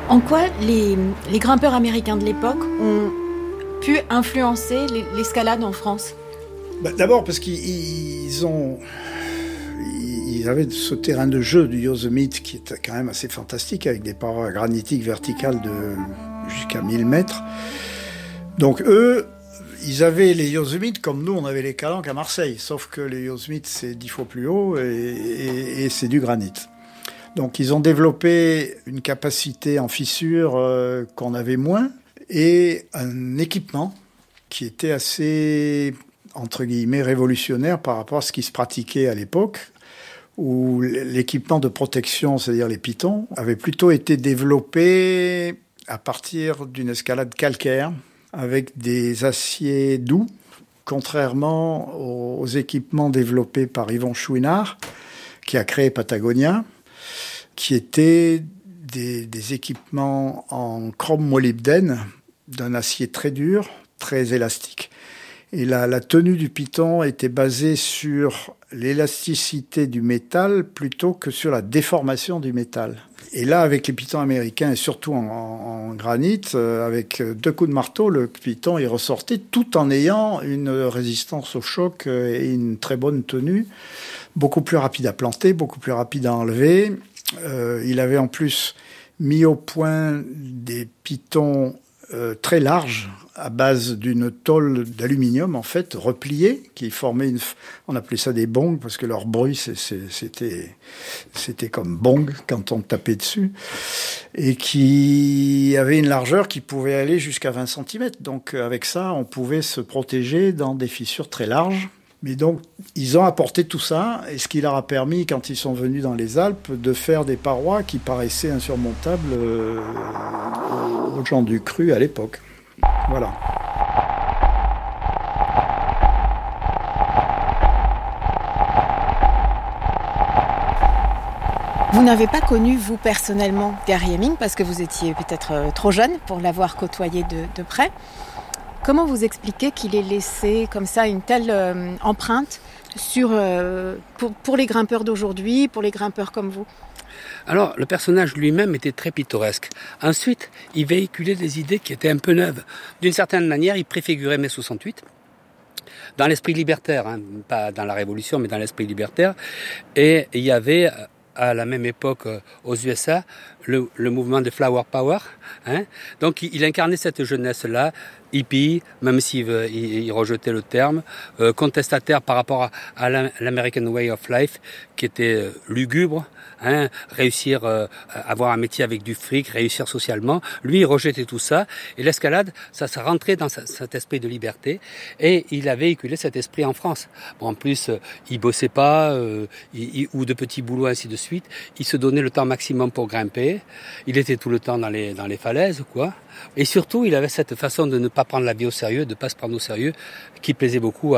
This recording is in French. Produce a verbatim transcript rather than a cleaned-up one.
En quoi les, les grimpeurs américains de l'époque ont pu influencer l'escalade en France ? Bah, d'abord parce qu'ils ils ont... Ils avaient ce terrain de jeu du Yosemite qui est quand même assez fantastique, avec des parois granitiques verticales de jusqu'à mille mètres. Donc eux, ils avaient les Yosemite comme nous, on avait les Calanques à Marseille, sauf que les Yosemite, c'est dix fois plus haut et, et, et c'est du granit. Donc ils ont développé une capacité en fissure euh, qu'on avait moins, et un équipement qui était assez, entre guillemets, révolutionnaire par rapport à ce qui se pratiquait à l'époque, où l'équipement de protection, c'est-à-dire les pitons, avait plutôt été développé à partir d'une escalade calcaire, avec des aciers doux, contrairement aux équipements développés par Yvon Chouinard, qui a créé Patagonia, qui étaient des, des équipements en chrome molybdène, d'un acier très dur, très élastique. Et la, la tenue du piton était basée sur l'élasticité du métal plutôt que sur la déformation du métal. Et là, avec les pitons américains, et surtout en, en, en granit, euh, avec deux coups de marteau, le piton est ressorti tout en ayant une résistance au choc et une très bonne tenue, beaucoup plus rapide à planter, beaucoup plus rapide à enlever. Euh, il avait en plus mis au point des pitons euh, très larges, à base d'une tôle d'aluminium, en fait, repliée, qui formait une... On appelait ça des bongs, parce que leur bruit, c'est, c'est, c'était, c'était comme bong quand on tapait dessus, et qui avait une largeur qui pouvait aller jusqu'à vingt centimètres. Donc, avec ça, on pouvait se protéger dans des fissures très larges. Mais donc, ils ont apporté tout ça, et ce qui leur a permis, quand ils sont venus dans les Alpes, de faire des parois qui paraissaient insurmontables euh, aux gens du cru à l'époque. Voilà. Vous n'avez pas connu, vous, personnellement, Gary Hemming, parce que vous étiez peut-être trop jeune pour l'avoir côtoyé de, de près. Comment vous expliquez qu'il ait laissé comme ça une telle euh, empreinte sur, euh, pour, pour les grimpeurs d'aujourd'hui, pour les grimpeurs comme vous ? Alors, le personnage lui-même était très pittoresque. Ensuite, il véhiculait des idées qui étaient un peu neuves. D'une certaine manière, il préfigurait mai soixante-huit, dans l'esprit libertaire, hein, pas dans la Révolution, mais dans l'esprit libertaire. Et il y avait, à la même époque, aux U S A, le, le mouvement de Flower Power. Hein. Donc, il, il incarnait cette jeunesse-là, hippie, même s'il il, il rejetait le terme, euh, contestataire par rapport à, à l'American Way of Life, qui était euh, lugubre, hein, réussir, euh, avoir un métier avec du fric, réussir socialement. Lui, il rejetait tout ça, et l'escalade, ça, ça rentrait dans sa, cet esprit de liberté, et il a véhiculé cet esprit en France. Bon, en plus, euh, il bossait pas, euh, il, il, ou de petits boulots, ainsi de suite. Il se donnait le temps maximum pour grimper. Il était tout le temps dans les, dans les falaises, quoi. Et surtout, il avait cette façon de ne pas prendre la vie au sérieux, de ne pas se prendre au sérieux, qui plaisait beaucoup à